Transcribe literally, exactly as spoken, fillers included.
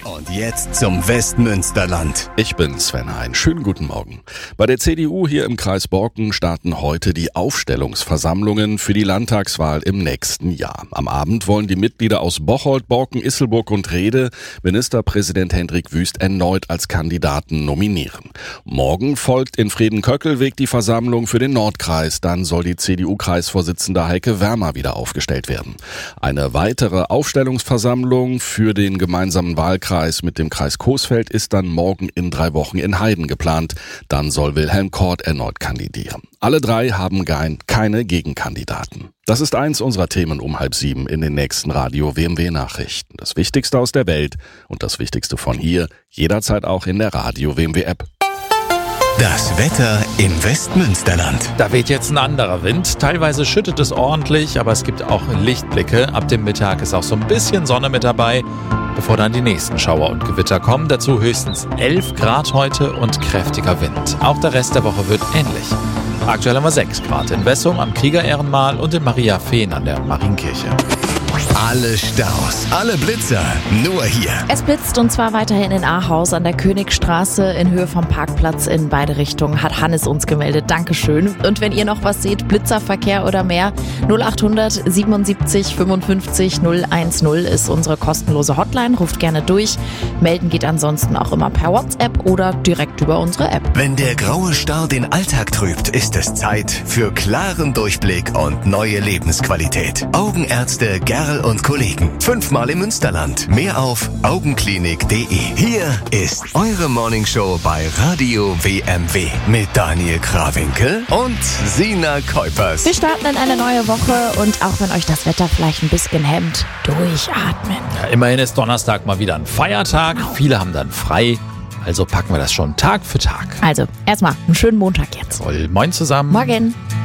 Und jetzt zum Westmünsterland. Ich bin Sven Hein. Schönen guten Morgen. Bei der C D U hier im Kreis Borken starten heute die Aufstellungsversammlungen für die Landtagswahl im nächsten Jahr. Am Abend wollen die Mitglieder aus Bocholt, Borken, Isselburg und Rhede Ministerpräsident Hendrik Wüst erneut als Kandidaten nominieren. Morgen folgt in Friedenköckelweg die Versammlung für den Nordkreis. Dann soll die C D U-Kreisvorsitzende Heike Wermer wieder aufgestellt werden. Eine weitere Aufstellungsversammlung für den gemeinsamen Wahlkreis mit dem Kreis Coesfeld ist dann morgen in drei Wochen in Heiden geplant. Dann soll Wilhelm Kort erneut kandidieren. Alle drei haben keine Gegenkandidaten. Das ist eins unserer Themen um halb sieben in den nächsten Radio W M W Nachrichten. Das Wichtigste aus der Welt und das Wichtigste von hier, jederzeit auch in der Radio W M W App. Das Wetter im Westmünsterland. Da weht jetzt ein anderer Wind. Teilweise schüttet es ordentlich, aber es gibt auch Lichtblicke. Ab dem Mittag ist auch so ein bisschen Sonne mit dabei, bevor dann die nächsten Schauer und Gewitter kommen. Dazu höchstens elf Grad heute und kräftiger Wind. Auch der Rest der Woche wird ähnlich. Aktuell haben wir sechs Grad in Wessum am Kriegerehrenmal und in Mariafehn an der Marienkirche. Alle Staus, alle Blitzer, nur hier. Es blitzt und zwar weiterhin in Ahaus an der Königstraße in Höhe vom Parkplatz in beide Richtungen, hat Hannes uns gemeldet. Dankeschön. Und wenn ihr noch was seht, Blitzerverkehr oder mehr, null achthundert siebenundsiebzig fünfundfünfzig null eins null ist unsere kostenlose Hotline. Ruft gerne durch. Melden geht ansonsten auch immer per WhatsApp oder direkt über unsere App. Wenn der graue Star den Alltag trübt, ist es Zeit für klaren Durchblick und neue Lebensqualität. Augenärzte Gerl und Kollegen. Fünfmal im Münsterland. Mehr auf augenklinik punkt de. Hier ist eure Morningshow bei Radio W M W mit Daniel Krawinkel und Sina Kuipers. Wir starten in eine neue Woche und auch wenn euch das Wetter vielleicht ein bisschen hemmt, durchatmen. Ja, immerhin ist Donnerstag mal wieder ein Feiertag. Viele haben dann frei. Also packen wir das schon Tag für Tag. Also, erstmal einen schönen Montag jetzt. Voll. Moin zusammen. Morgen.